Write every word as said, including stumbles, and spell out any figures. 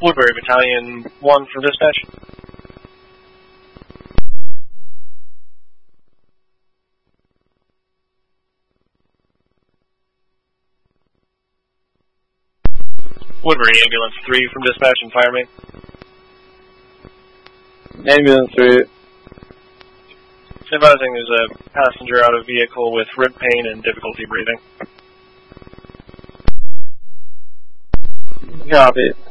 Woodbury Battalion one from dispatch. Woodbury Ambulance three from dispatch and fire main. Ambulance three. Advising there's a passenger out of vehicle with rib pain and difficulty breathing. Copy.